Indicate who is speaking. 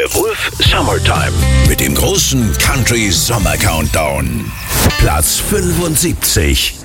Speaker 1: Wolf Summertime.
Speaker 2: Mit dem großen Country Sommer Countdown. Platz 75.